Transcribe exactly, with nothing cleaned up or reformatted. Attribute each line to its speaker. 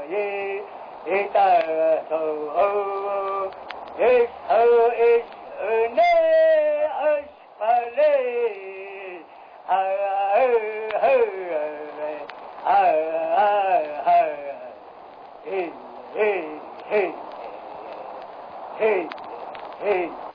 Speaker 1: ye ita so ho is ho is ne as pale ha ha ha ha hey hey hey hey hey